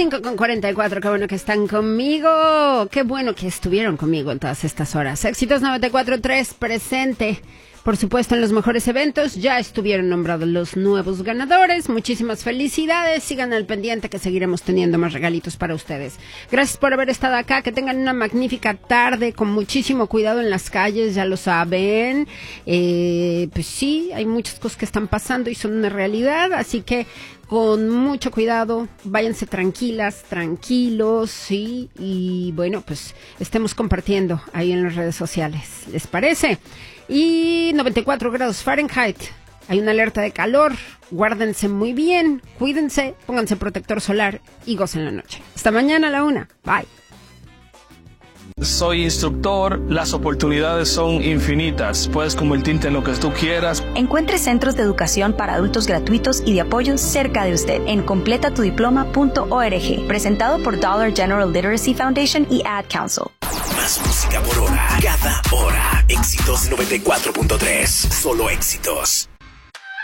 5:44, qué bueno que están conmigo, qué bueno que estuvieron conmigo en todas estas horas. Éxitos 94.3 presente, por supuesto, en los mejores eventos. Ya estuvieron nombrados los nuevos ganadores. Muchísimas felicidades, sigan al pendiente que seguiremos teniendo más regalitos para ustedes. Gracias por haber estado acá, que tengan una magnífica tarde, con muchísimo cuidado en las calles, ya lo saben. Pues sí, hay muchas cosas que están pasando y son una realidad, así que con mucho cuidado, váyanse tranquilas, tranquilos, sí, y bueno, pues estemos compartiendo ahí en las redes sociales, ¿les parece? Y 94 grados Fahrenheit, hay una alerta de calor, guárdense muy bien, cuídense, pónganse protector solar y gocen la noche. Hasta mañana a la 1, bye. Soy instructor, las oportunidades son infinitas, puedes convertirte en lo que tú quieras. Encuentre centros de educación para adultos gratuitos y de apoyo cerca de usted en completatudiploma.org, presentado por Dollar General Literacy Foundation y Ad Council. Más música por hora, cada hora. Éxitos 94.3, solo éxitos.